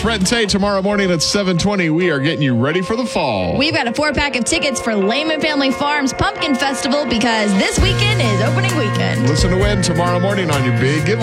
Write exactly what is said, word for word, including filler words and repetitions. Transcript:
Brett and Tate tomorrow morning at seven twenty. We are getting you ready for the fall. We've got a four-pack of tickets for Lehman Family Farms Pumpkin Festival because this weekend is opening weekend. Listen to win tomorrow morning on your big giveaway.